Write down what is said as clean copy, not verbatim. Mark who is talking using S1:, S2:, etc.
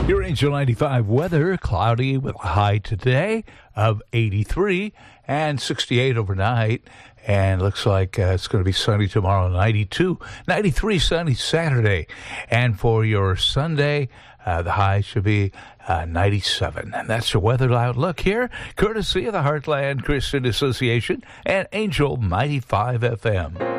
S1: Your Angel 95 weather, cloudy with a high today of 83 and 68 overnight. And looks like it's going to be sunny tomorrow, 92, 93 sunny Saturday. And for your Sunday, the high should be 97. And that's your weather outlook here, courtesy of the Heartland Christian Association and Angel 95 FM.